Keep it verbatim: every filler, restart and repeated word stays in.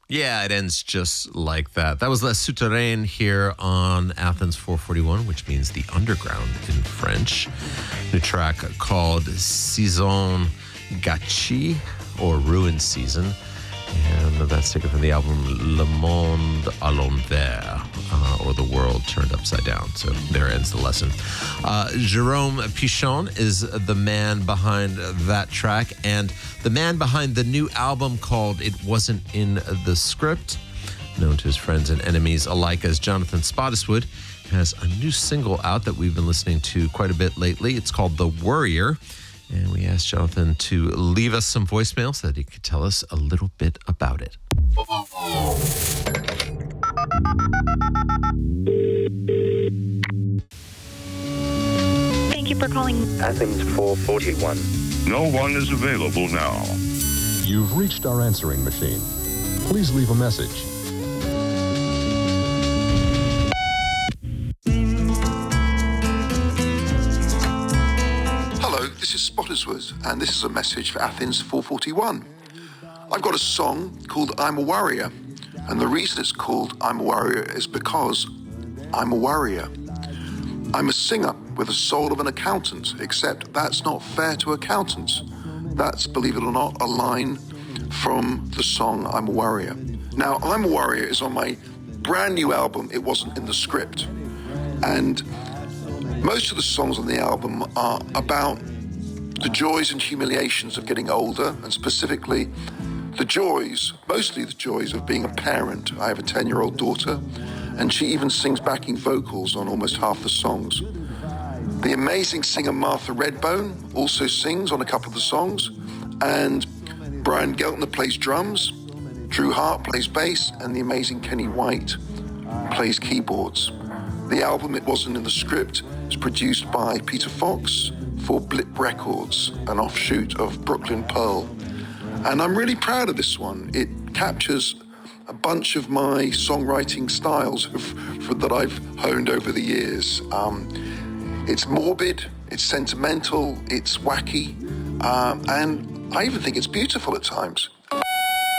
Yeah, it ends just like that. That was La Souterraine here on Athens four forty-one, which means the underground in French. New track called Saison Gâchée, or Ruined Season. And that's taken from the album Le Monde à l'envers, uh, or The World Turned Upside Down. So there ends the lesson. Uh, Jerome Pichon is the man behind that track, and the man behind the new album called It Wasn't in the Script, known to his friends and enemies alike as Jonathan Spottiswoode, has a new single out that we've been listening to quite a bit lately. It's called The Worrier. And we asked Jonathan to leave us some voicemail so that he could tell us a little bit about it. Thank you for calling Athens four forty-one. No one is available now. You've reached our answering machine. Please leave a message. This is Spottiswoode, and this is a message for Athens four forty-one. I've got a song called I'm a Warrior, and the reason it's called I'm a Warrior is because I'm a warrior. I'm a singer with the soul of an accountant, except that's not fair to accountants. That's, believe it or not, a line from the song I'm a Warrior. Now, I'm a Warrior is on my brand new album, It Wasn't in the Script, and most of the songs on the album are about the joys and humiliations of getting older, and specifically the joys, mostly the joys of being a parent. I have a ten-year-old daughter, and she even sings backing vocals on almost half the songs. The amazing singer Martha Redbone also sings on a couple of the songs, and Brian Geltner plays drums, Drew Hart plays bass, and the amazing Kenny White plays keyboards. The album It Wasn't in the Script is produced by Peter Fox for Blip Records, an offshoot of Brooklyn Pearl. And I'm really proud of this one. It captures a bunch of my songwriting styles of, for, that I've honed over the years. Um, it's morbid, it's sentimental, it's wacky, um, and I even think it's beautiful at times.